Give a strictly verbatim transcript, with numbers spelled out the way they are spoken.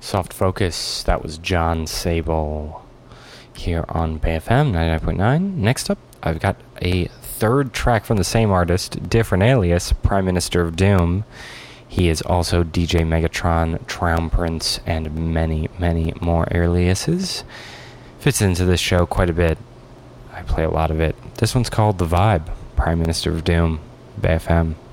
Soft Focus, that was John Sable here on Bay F M ninety-nine point nine. Next up, I've got a third track from the same artist, different alias, Prime Minister of Doom. He is also D J Megatron, Traum Prince, and many, many more aliases. Fits into this show quite a bit. I play a lot of it. This one's called The Vibe, Prime Minister of Doom, Bay F M.